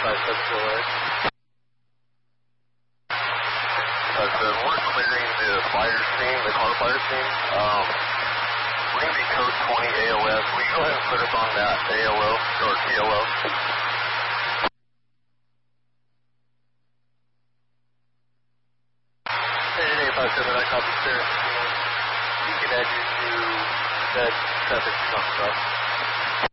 So we're clearing the fire scene, the car fire scene. We're going to be code 20 AOS. Will you go ahead and put us on that AOO or TLO? 8857, I copy, sir. You can add you to that traffic jump stuff.